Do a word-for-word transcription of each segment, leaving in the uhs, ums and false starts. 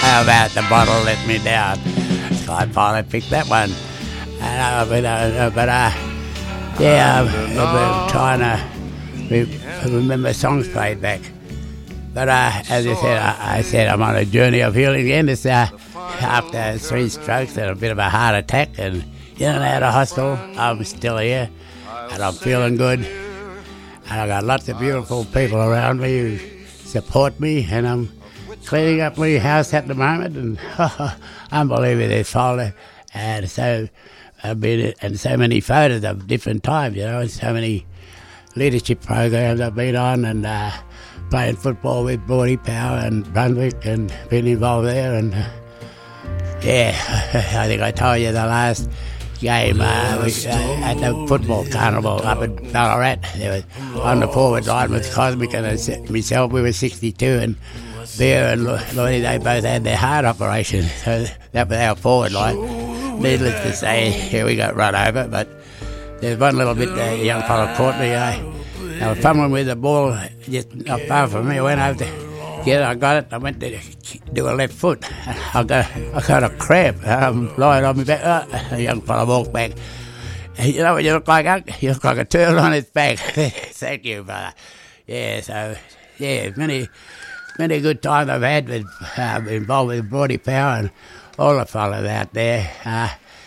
How about the bottle let me down? So I finally picked that one. And, uh, but, uh, but uh, yeah, I've, I've been trying to re- remember songs played back. But uh, as I said, I, I said I'm on a journey of healing again. It's uh, after three strokes and a bit of a heart attack and in and out of hospital, I'm still here and I'm feeling good. And I've got lots of beautiful people around me who support me, and I'm cleaning up my house at the moment, and oh, unbelievable, there's folder, and so I've been in so many photos of different times, you know, and so many leadership programs I've been on, and uh, playing football with Bordy Power and Brunswick, and been involved there, and uh, yeah, I think I told you the last game uh, we, uh, at the football carnival up at Ballarat. There was on the forward line with Cosmic and myself. We were sixty-two, and Bear and Lloydie, they both had their heart operation. So that was our forward line. Needless to say, here we got run over. But there's one little bit that a young fellow caught me. I, I was fumbling with the ball just not far from me. I went over to get it. I got it. I went to do a left foot. I got I got a cramp. I'm lying on my back. Oh, a young fellow walked back. You know what you look like, Unc? You look like a turtle on its back. Thank you, brother. Yeah, so, yeah, many... Many good times I've had with uh, involved with Bordy Power and all the fellas out there. Uh,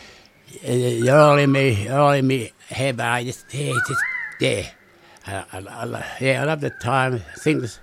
you're all in me, all in me head, but I just, yeah, just, yeah. I, I, I, yeah, I love the time, things.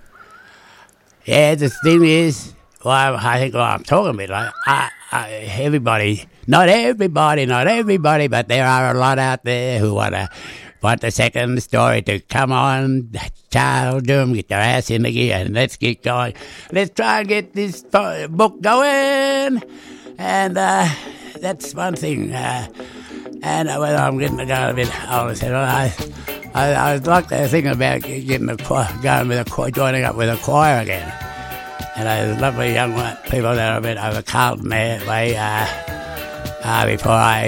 Yeah, the thing is, well, I think what I'm talking about, like, I, I, everybody, not everybody, not everybody, but there are a lot out there who want to, want the second story to come on. Child, do them, get their ass in the gear, and let's get going. Let's try and get this book going. And uh, that's one thing. Uh, and uh, well, I'm getting to go a bit older. So I, I, I was like to think about getting a choir, going with a choir, joining up with a choir again. And there's lovely young people that I've been over Carlton there way uh, uh, before I.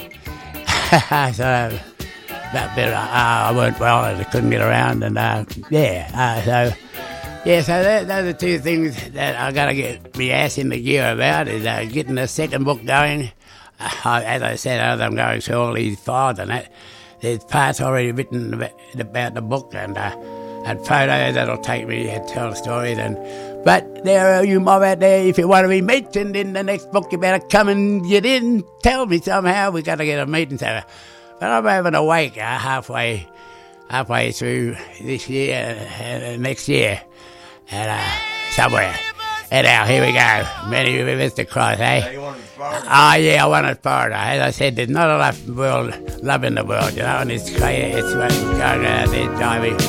so. That bit, uh, I weren't well and I couldn't get around, and uh, yeah, uh, so yeah, so that, those are two things that I got to get my ass in the gear about, is uh, getting the second book going. Uh, as I said, as I'm going through all these files and that, there's parts already written about, about the book, and uh, and photos that'll take me and tell stories. And but there are you mob out there, if you want to be mentioned in the next book, you better come and get in. Tell me somehow. We got to get a meeting. So. But I'm having a wake uh, halfway, halfway through this year and uh, next year, and uh, somewhere. Anyhow, here we go. Many rivers to cross, eh? Oh, yeah, I want it Florida. As I said, there's not enough world love in the world, you know, and it's crazy. It's going out there driving.